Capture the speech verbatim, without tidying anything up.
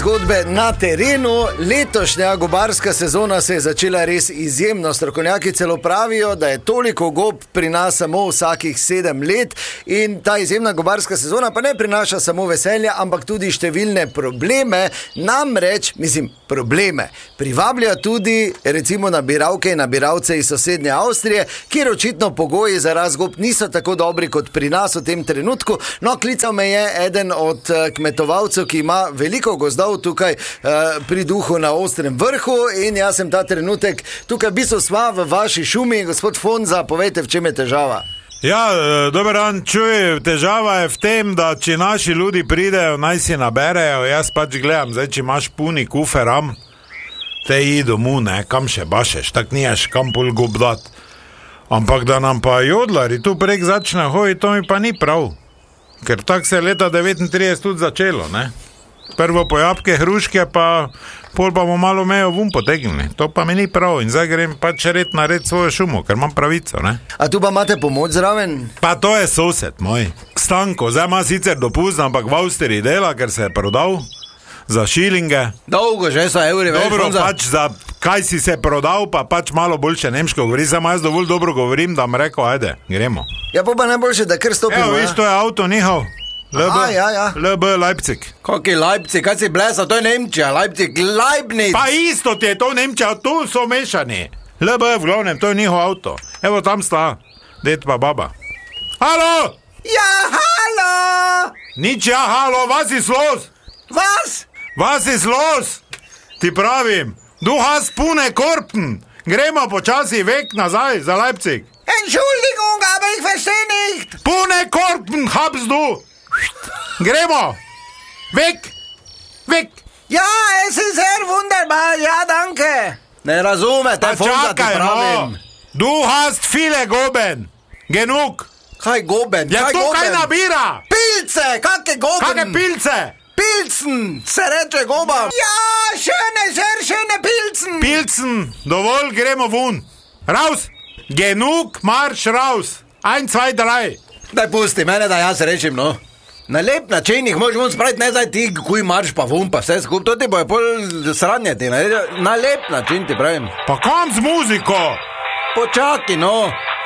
Zgodbe na terenu. Letošnja gobarska sezona se je začela res izjemno. Strokovnjaki celo pravijo, da je toliko gob pri nas samo vsakih sedem let in ta izjemna gobarska sezona pa ne prinaša samo veselja, ampak tudi številne probleme. Namreč, mislim, probleme privablja tudi recimo nabiralke in nabiralce iz sosednje Avstrije, kjer očitno pogoji za rast gob niso tako dobri kot pri nas v tem trenutku. No, klical me je eden od kmetovalcev, ki ima veliko gozdov tukaj uh, pri Duhu na Ostrem vrhu in jaz sem ta trenutek tukaj v bistvu sva v vaši šumi. Gospod Fonza, povejte, v čem je težava? Ja, dober dan, čuj, težava je v tem, da če naši ljudi pridejo, naj si naberejo, jaz pač gledam, zdaj, če imaš puni kuferam, te ji domu, ne, kam še bašeš, tak niješ kam pol gob dat. Ampak da nam pa jodlari tu prek začne hoji, to mi pa ni prav, ker tak se je leta devetintrideset tudi začelo, ne. Prvo po jabke, hruške, pa pol pa bomo malo mejo vun potegnili. To pa mi ni prav in zdaj grem pač red nared svojo šumo, ker imam pravico, ne. A tu pa imate pomoč zraven? Pa to je sosed moj, Stanko, zdaj ima sicer dopust, ampak v Avstriji dela, ker se je prodal za šilinge. Dolgo že so evri. Dobro, za... pač za kaj si se prodal, pa pač malo boljše nemško govori, samo jaz dovolj dobro govorim, da mi rekel, ajde, gremo. Ja, pa pa najboljše, da kar stopimo. Evo, viš, to je avto njihov. L B, ja, ja. L B Leipzig. Kaki Leipzig, kaj si blesa, to je Nemčija, Leipzig, Leibniz. Pa isto ti je to Nemčija, tu so mešani. L B v glavnem, to je njihov avto. Evo tam sta, ded pa baba. Halo! Ja, halo! Nič ja, halo, was ist los? Was? Was ist los? Ti pravim, du hast pune Korpen. Gremo počasi vek nazaj za Leipzig. Entschuldigung, aber ich verstehe nicht. Pune Korpen habst du. Gremo. Weg. Weg. Ja, es ist sehr wunderbar, ja, danke. Ne razumete, Fonza, ti pravim. No. Du hast viele Goben. Genug. Kaj goben? Ja, kaj tu goben? kaj nabira? Pilce, kake goben? Kake pilce? Pilzen, se reče goba. Ja, schöne, sehr schöne Pilzen. Pilzen, dovolj, gremo vun. Raus. Genug, marš raus. Ein, zwei, drei. Daj pusti mene, da jaz rečem, no. Na lep način jih moš vun spraviti, ne zdaj ti, kuj marš pa vun, pa vse skup. To ti boje pol sranjati, ne? Na lep način ti pravim. Pa kam z muziko? Počaki, no.